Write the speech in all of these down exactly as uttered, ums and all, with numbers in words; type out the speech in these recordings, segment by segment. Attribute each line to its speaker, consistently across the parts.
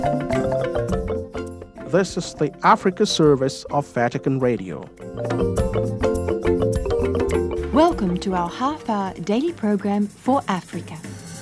Speaker 1: This is the Africa service of Vatican Radio.
Speaker 2: Welcome to our half-hour daily program for Africa.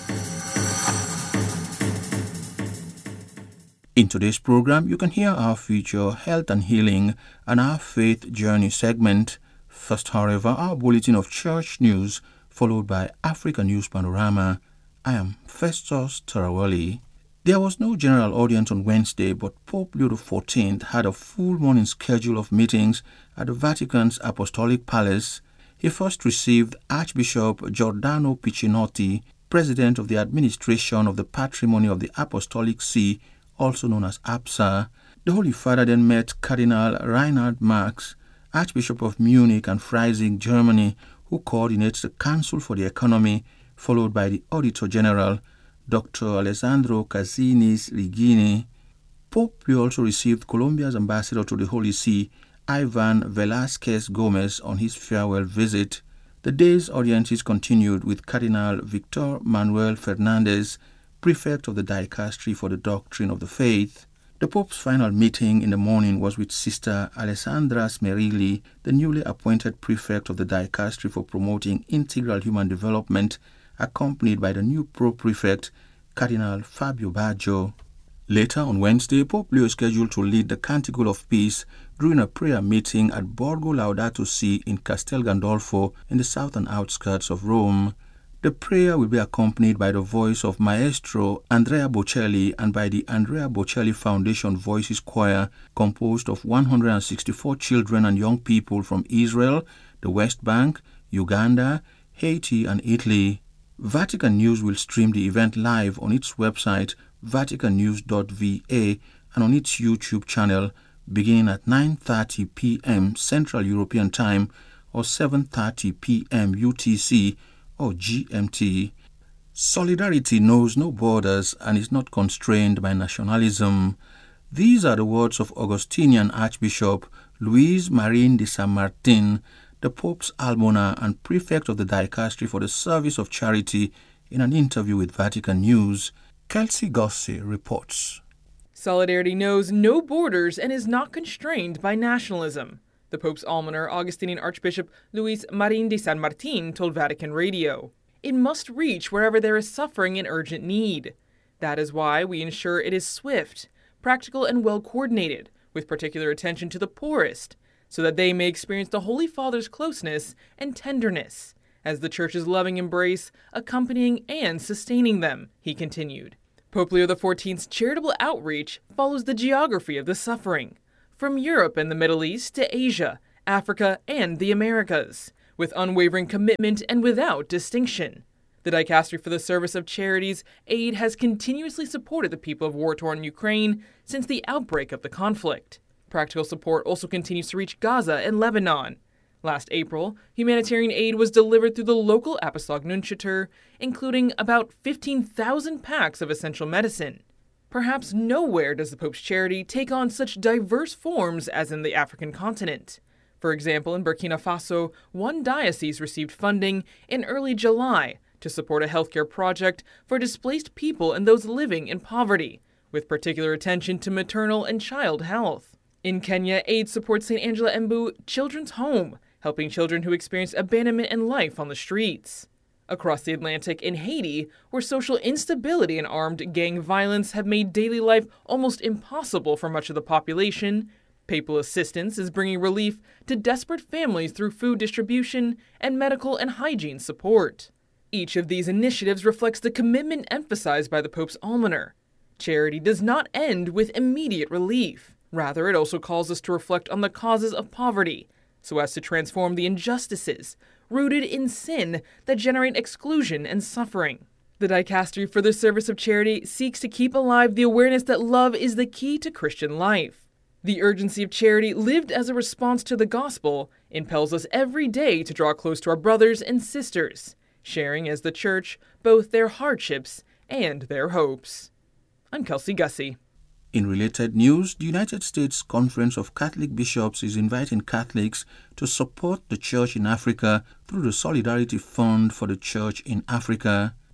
Speaker 3: In today's program, you can hear our feature Health and Healing and our Faith Journey segment. First, however, our bulletin of church news, followed by Africa News Panorama. I am Festus Tarawali. There was no general audience on Wednesday, but Pope Leo the fourteenth had a full morning schedule of meetings at the Vatican's Apostolic Palace. He first received Archbishop Giordano Piccinotti, President of the Administration of the Patrimony of the Apostolic See, also known as APSA. The Holy Father then met Cardinal Reinhard Marx, Archbishop of Munich and Freising, Germany, who coordinates the Council for the Economy, followed by the Auditor General, Doctor Alessandro Cassinis Rigini. Pope Leo also received Colombia's ambassador to the Holy See, Ivan Velázquez Gomez, on his farewell visit. The day's audiences continued with Cardinal Victor Manuel Fernandez, Prefect of the Dicastery for the Doctrine of the Faith. The Pope's final meeting in the morning was with Sister Alessandra Smerilli, the newly appointed Prefect of the Dicastery for Promoting Integral Human Development, accompanied by the new Pro-Prefect, Cardinal Fabio Baggio. Later on Wednesday, Pope Leo is scheduled to lead the Canticle of Peace during a prayer meeting at Borgo Laudato Si in Castel Gandolfo in the southern outskirts of Rome. The prayer will be accompanied by the voice of Maestro Andrea Bocelli and by the Andrea Bocelli Foundation Voices Choir, composed of one hundred sixty-four children and young people from Israel, the West Bank, Uganda, Haiti, and Italy. Vatican News will stream the event live on its website, vatican news dot v a, and on its YouTube channel, beginning at nine thirty p.m. Central European Time or seven thirty p.m. U T C or G M T. Solidarity knows no borders and is not constrained by nationalism. These are the words of Augustinian Archbishop Luis Marin de San Martin, the Pope's almoner and Prefect of the Dicastery for the Service of Charity, in an interview with Vatican News. Kelsey Gossi reports.
Speaker 4: Solidarity knows no borders and is not constrained by nationalism, the Pope's almoner, Augustinian Archbishop Luis Marin de San Martin, told Vatican Radio. It must reach wherever there is suffering and urgent need. That is why we ensure it is swift, practical, and well-coordinated, with particular attention to the poorest, so that they may experience the Holy Father's closeness and tenderness, as the Church's loving embrace, accompanying and sustaining them, he continued. Pope Leo the fourteenth's charitable outreach follows the geography of the suffering, from Europe and the Middle East to Asia, Africa, and the Americas, with unwavering commitment and without distinction. The Dicastery for the Service of Charities aid has continuously supported the people of war-torn Ukraine since the outbreak of the conflict. Practical support also continues to reach Gaza and Lebanon. Last April, humanitarian aid was delivered through the local Apostolic Nunciature, including about fifteen thousand packs of essential medicine. Perhaps nowhere does the Pope's charity take on such diverse forms as in the African continent. For example, in Burkina Faso, one diocese received funding in early July to support a healthcare project for displaced people and those living in poverty, with particular attention to maternal and child health. In Kenya, aid supports Saint Angela Embu Children's Home, helping children who experience abandonment and life on the streets. Across the Atlantic, in Haiti, where social instability and armed gang violence have made daily life almost impossible for much of the population, papal assistance is bringing relief to desperate families through food distribution and medical and hygiene support. Each of these initiatives reflects the commitment emphasized by the Pope's almoner. Charity does not end with immediate relief. Rather, it also calls us to reflect on the causes of poverty, so as to transform the injustices rooted in sin that generate exclusion and suffering. The Dicastery for the Service of Charity seeks to keep alive the awareness that love is the key to Christian life. The urgency of charity lived as a response to the gospel impels us every day to draw close to our brothers and sisters, sharing as the Church both their hardships and their hopes. I'm Kelsey Gussie.
Speaker 3: In related news, the United States Conference of Catholic Bishops is inviting Catholics to support the Church in Africa through the Solidarity Fund for the Church in Africa.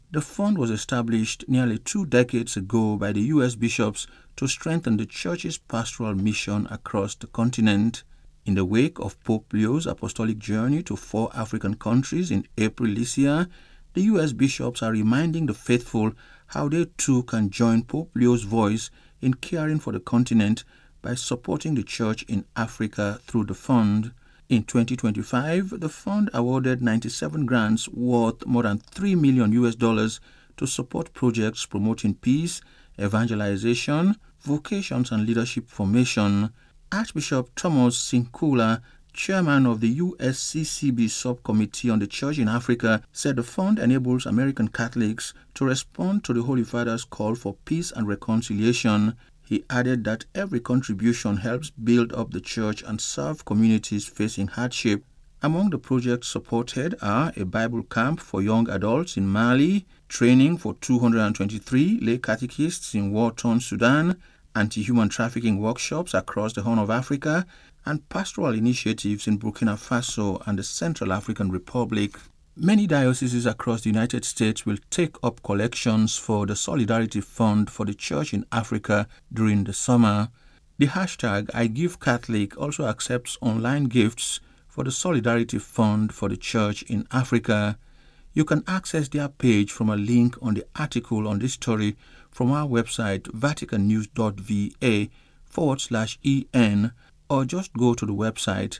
Speaker 3: The fund was established nearly two decades ago by the U S bishops to strengthen the Church's pastoral mission across the continent. In the wake of Pope Leo's apostolic journey to four African countries in April this year, the U S bishops are reminding the faithful how they too can join Pope Leo's voice in caring for the continent by supporting the Church in Africa through the fund. In twenty twenty-five, the fund awarded ninety-seven grants worth more than three million U S dollars to support projects promoting peace, evangelization, vocations, and leadership formation. Archbishop Thomas Sinkula, chairman of the U S C C B Subcommittee on the Church in Africa, said the fund enables American Catholics to respond to the Holy Father's call for peace and reconciliation. He added that every contribution helps build up the Church and serve communities facing hardship. Among the projects supported are a Bible camp for young adults in Mali, training for two hundred twenty-three lay catechists in war-torn Sudan, anti-human trafficking workshops across the Horn of Africa, and pastoral initiatives in Burkina Faso and the Central African Republic. Many dioceses across the United States will take up collections for the Solidarity Fund for the Church in Africa during the summer. The hashtag IGiveCatholic also accepts online gifts for the Solidarity Fund for the Church in Africa. You can access their page from a link on the article on this story from our website vaticannews.va forward slash en, or just go to the website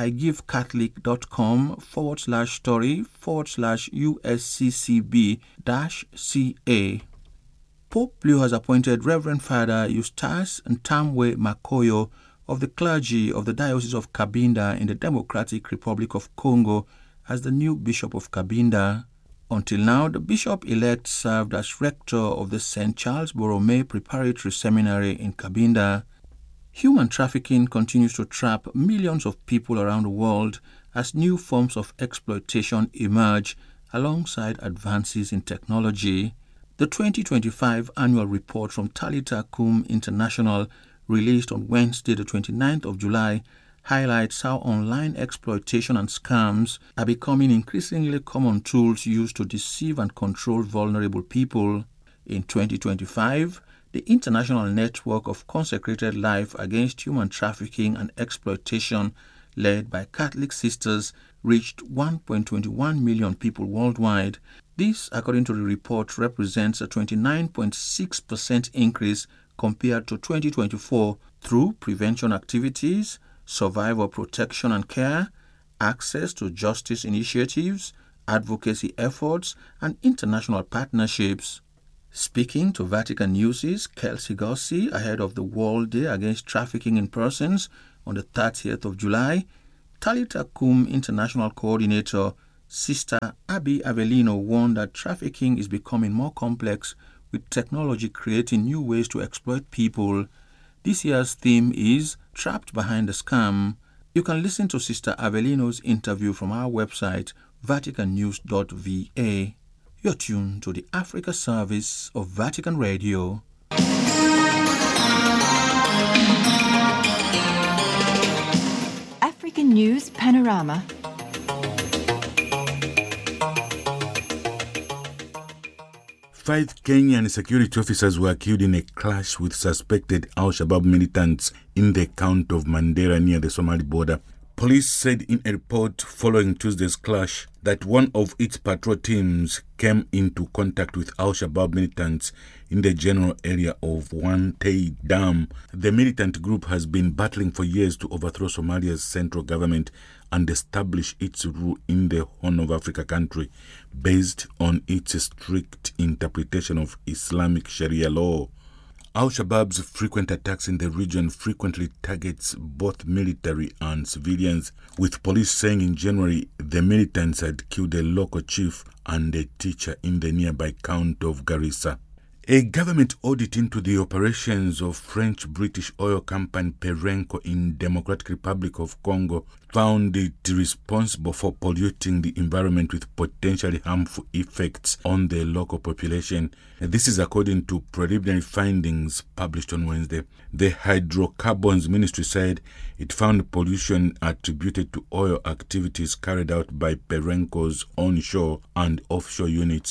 Speaker 3: igivecatholic.com forward slash story forward slash USCCB dash CA. Pope Leo has appointed Reverend Father Eustace Ntamwe Makoyo of the clergy of the Diocese of Cabinda in the Democratic Republic of Congo as the new Bishop of Cabinda. Until now, the bishop-elect served as rector of the Saint Charles Borromée Preparatory Seminary in Cabinda. Human trafficking continues to trap millions of people around the world as new forms of exploitation emerge alongside advances in technology. The twenty twenty-five annual report from Talitha Kum International, released on Wednesday the twenty-ninth of July, highlights how online exploitation and scams are becoming increasingly common tools used to deceive and control vulnerable people. In twenty twenty-five, the International Network of Consecrated Life Against Human Trafficking and Exploitation, led by Catholic sisters, reached one point two one million people worldwide. This, according to the report, represents a twenty-nine point six percent increase compared to twenty twenty-four through prevention activities, survivor protection and care, access to justice initiatives, advocacy efforts, and international partnerships. Speaking to Vatican News' Kelsey Gossi ahead of the World Day Against Trafficking in Persons on the thirtieth of July, Talitha Kum International Coordinator Sister Abby Avellino warned that trafficking is becoming more complex, with technology creating new ways to exploit people. This year's theme is Trapped Behind the Scam. You can listen to Sister Avellino's interview from our website vatican news dot v a. You're tuned to the Africa service of Vatican Radio.
Speaker 2: African News Panorama.
Speaker 5: Five Kenyan security officers were killed in a clash with suspected Al-Shabaab militants in the county of Mandera near the Somali border. Police said in a report following Tuesday's clash that one of its patrol teams came into contact with Al-Shabaab militants in the general area of Wantei Dam. The militant group has been battling for years to overthrow Somalia's central government and establish its rule in the Horn of Africa country based on its strict interpretation of Islamic Sharia law. Al-Shabaab's frequent attacks in the region frequently targets both military and civilians, with police saying in January the militants had killed a local chief and a teacher in the nearby county of Garissa. A government audit into the operations of French-British oil company Perenco in Democratic Republic of Congo found it responsible for polluting the environment with potentially harmful effects on the local population. This is according to preliminary findings published on Wednesday. The Hydrocarbons Ministry said it found pollution attributed to oil activities carried out by Perenco's onshore and offshore units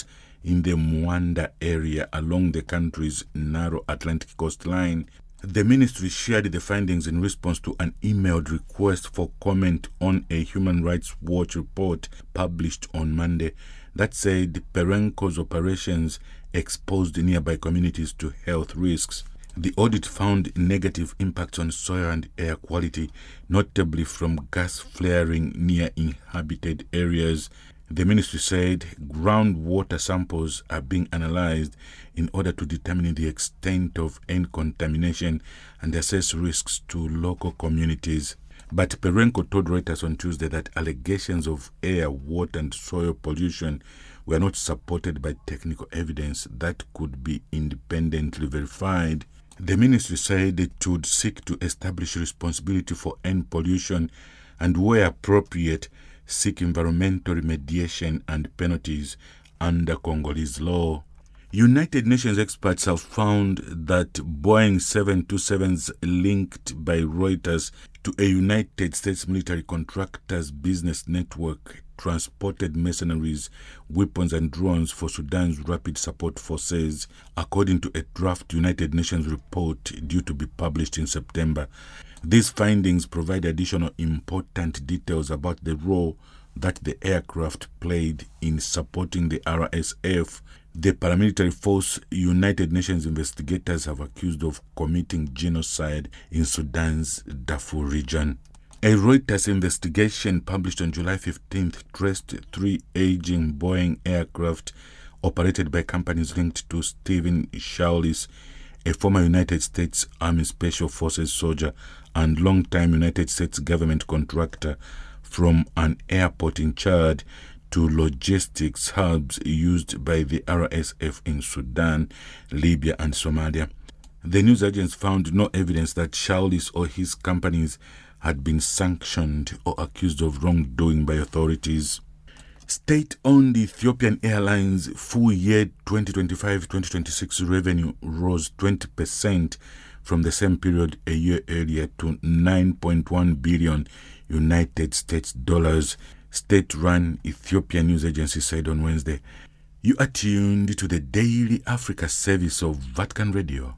Speaker 5: in the Mwanda area along the country's narrow Atlantic coastline. The ministry shared the findings in response to an emailed request for comment on a Human Rights Watch report published on Monday that said Perenco's operations exposed nearby communities to health risks. The audit found negative impacts on soil and air quality, notably from gas flaring near inhabited areas. The ministry said groundwater samples are being analyzed in order to determine the extent of air contamination and assess risks to local communities. But Perenco told Reuters on Tuesday that allegations of air, water and soil pollution were not supported by technical evidence that could be independently verified. The ministry said it would seek to establish responsibility for air pollution and, where appropriate, seek environmental remediation and penalties under Congolese law. United Nations experts have found that Boeing seven twenty-sevens linked by Reuters to a United States military contractors business network transported mercenaries, weapons and drones for Sudan's Rapid Support Forces, according to a draft United Nations report due to be published in September. These findings provide additional important details about the role that the aircraft played in supporting the R S F, the paramilitary force United Nations investigators have accused of committing genocide in Sudan's Darfur region. A Reuters investigation published on July fifteenth traced three aging Boeing aircraft operated by companies linked to Stephen Shaulis, a former United States Army Special Forces soldier and longtime United States government contractor, from an airport in Chad to logistics hubs used by the R S F in Sudan, Libya and Somalia. The news agents found no evidence that Shaulis or his companies had been sanctioned or accused of wrongdoing by authorities. State-owned Ethiopian Airlines full-year twenty twenty-five twenty twenty-six revenue rose twenty percent from the same period a year earlier to nine point one billion United States dollars, state-run Ethiopian news agency said on Wednesday. You are tuned to the Daily Africa service of Vatican Radio.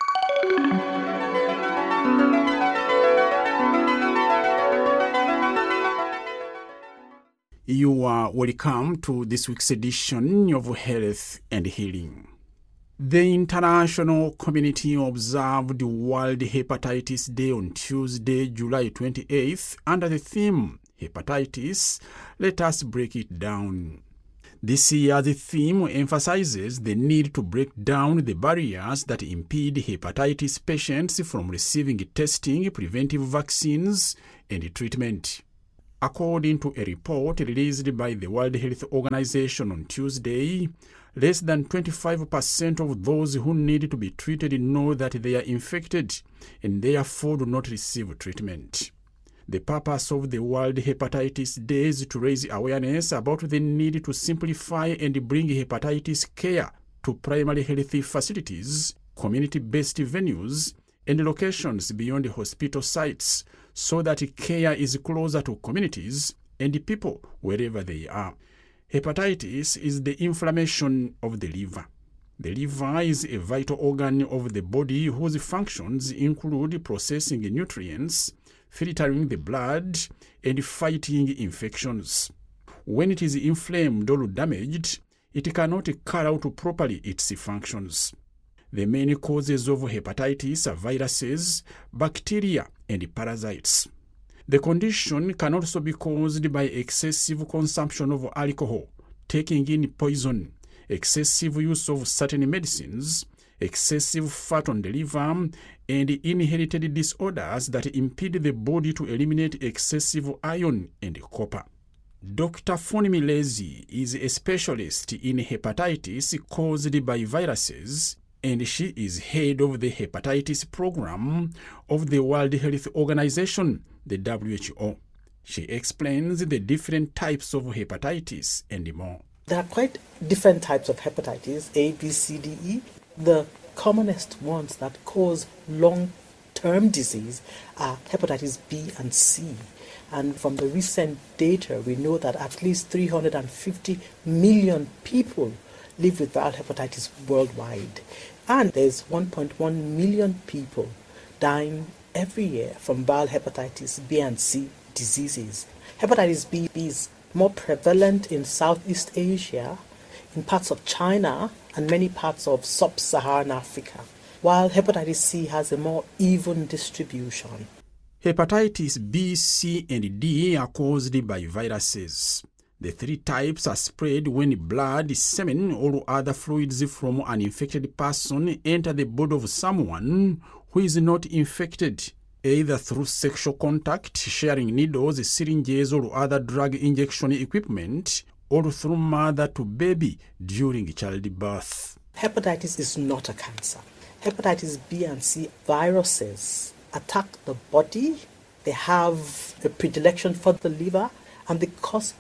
Speaker 6: You are welcome to this week's edition of Health and Healing. The international community observed World Hepatitis Day on Tuesday, July twenty-eighth, under the theme, Hepatitis, Let Us Break It Down. This year, the theme emphasizes the need to break down the barriers that impede hepatitis patients from receiving testing, preventive vaccines, and treatment. According to a report released by the World Health Organization on Tuesday, less than twenty-five percent of those who need to be treated know that they are infected and therefore do not receive treatment. The purpose of the World Hepatitis Day is to raise awareness about the need to simplify and bring hepatitis care to primary health facilities, community-based venues, and locations beyond hospital sites so that care is closer to communities and people wherever they are. Hepatitis is the inflammation of the liver. The liver is a vital organ of the body whose functions include processing nutrients, filtering the blood, and fighting infections. When it is inflamed or damaged, it cannot carry out properly its functions. The main causes of hepatitis are viruses, bacteria, and parasites. The condition can also be caused by excessive consumption of alcohol, taking in poison, excessive use of certain medicines, excessive fat on the liver, and inherited disorders that impede the body to eliminate excessive iron and copper. Doctor Fonmi Lezi is a specialist in hepatitis caused by viruses, and she is head of the hepatitis program of the World Health Organization, the W H O. She explains the different types of hepatitis and more.
Speaker 7: There are quite different types of hepatitis, A, B, C, D, E. The commonest ones that cause long-term disease are hepatitis B and C. And from the recent data, we know that at least three hundred fifty million people live with viral hepatitis worldwide. And there's one point one million people dying every year from viral hepatitis B and C diseases. Hepatitis B is more prevalent in Southeast Asia, in parts of China, and many parts of sub-Saharan Africa, while hepatitis C has a more even distribution.
Speaker 6: Hepatitis B, C, and D are caused by viruses. The three types are spread when blood, semen, or other fluids from an infected person enter the body of someone who is not infected, either through sexual contact, sharing needles, syringes, or other drug injection equipment, or through mother to baby during childbirth.
Speaker 7: Hepatitis is not a cancer. Hepatitis B and C viruses attack the body. They have a predilection for the liver, and they cause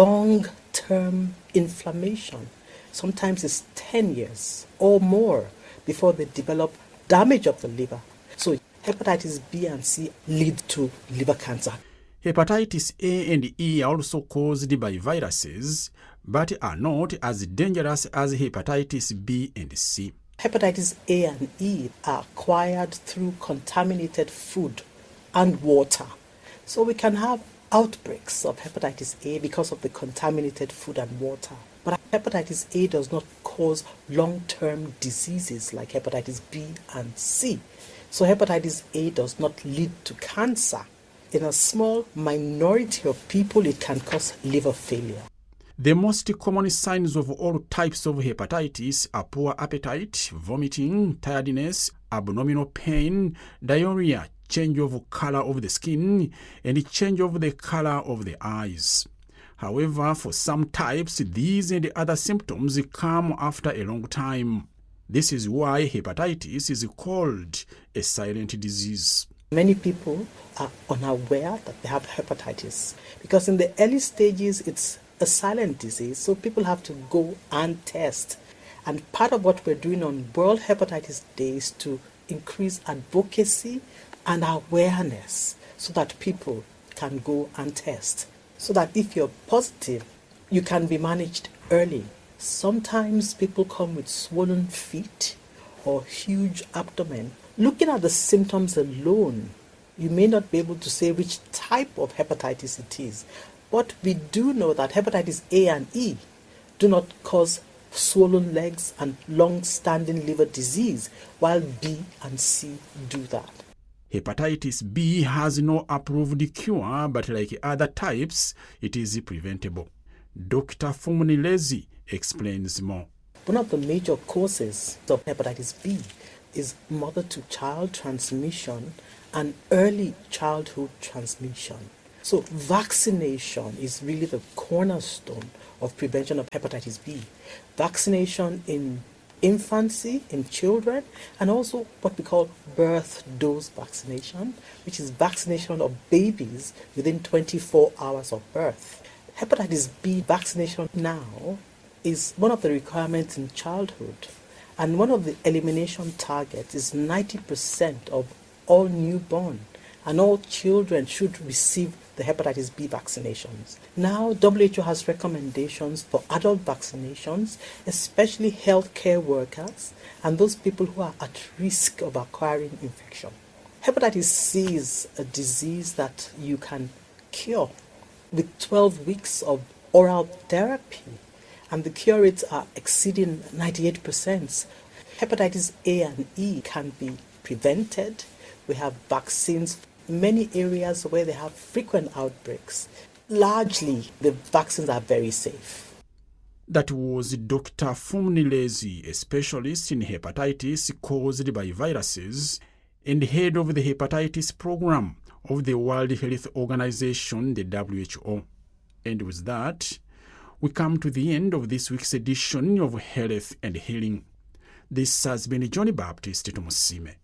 Speaker 7: long-term inflammation. Sometimes it's ten years or more before they develop damage of the liver. So hepatitis B and C lead to liver cancer.
Speaker 6: Hepatitis A and E are also caused by viruses, but are not as dangerous as hepatitis B and C.
Speaker 7: Hepatitis A and E are acquired through contaminated food and water. So we can have outbreaks of hepatitis A because of the contaminated food and water. But hepatitis A does not cause long-term diseases like hepatitis B and C. So hepatitis A does not lead to cancer. In a small minority of people, it can cause liver failure.
Speaker 6: The most common signs of all types of hepatitis are poor appetite, vomiting, tiredness, abdominal pain, diarrhea, change of color of the skin, and change of the color of the eyes. However, for some types, these and other symptoms come after a long time. This is why hepatitis is called a silent disease.
Speaker 7: Many people are unaware that they have hepatitis because in the early stages it's a silent disease, so people have to go and test. And part of what we're doing on World Hepatitis Day is to increase advocacy and awareness so that people can go and test. So that if you're positive, you can be managed early. Sometimes people come with swollen feet or huge abdomen. Looking at the symptoms alone, you may not be able to say which type of hepatitis it is. But we do know that hepatitis A and E do not cause swollen legs and long-standing liver disease, while B and C do that.
Speaker 6: Hepatitis B has no approved cure, but like other types, it is preventable. Doctor Fumunilezi explains more.
Speaker 7: One of the major causes of hepatitis B is mother-to-child transmission and early childhood transmission. So vaccination is really the cornerstone of prevention of hepatitis B. Vaccination in infancy, in children, and also what we call birth dose vaccination, which is vaccination of babies within twenty-four hours of birth. Hepatitis B vaccination now is one of the requirements in childhood, and one of the elimination targets is ninety percent of all newborn, and all children should receive the hepatitis B vaccinations. Now, W H O has recommendations for adult vaccinations, especially healthcare workers and those people who are at risk of acquiring infection. Hepatitis C is a disease that you can cure with twelve weeks of oral therapy, and the cure rates are exceeding ninety-eight percent. Hepatitis A and E can be prevented. We have vaccines in many areas where they have frequent outbreaks. Largely, the vaccines are very safe.
Speaker 6: That was Doctor Fumunilezi, a specialist in hepatitis caused by viruses and head of the hepatitis program of the World Health Organization, the W H O. And with that, we come to the end of this week's edition of Health and Healing. This has been Johnny Baptist Tumusime.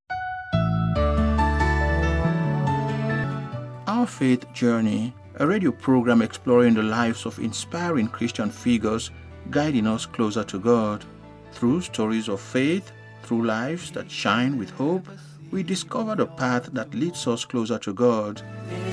Speaker 3: Our Faith Journey, a radio program exploring the lives of inspiring Christian figures, guiding us closer to God. Through stories of faith, through lives that shine with hope, we discover the path that leads us closer to God.